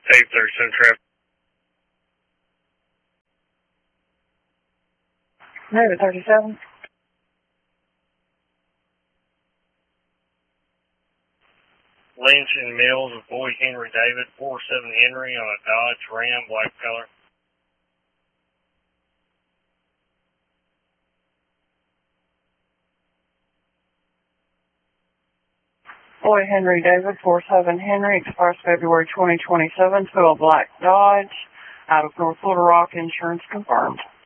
837 traffic. Nova 37. Lynch and Mills of Boyd Henry David, 47 Henry on a Dodge Ram, black color. Boyd Henry David, 47 Henry, expires February 2027 to a black Dodge out of North Little Rock, insurance confirmed.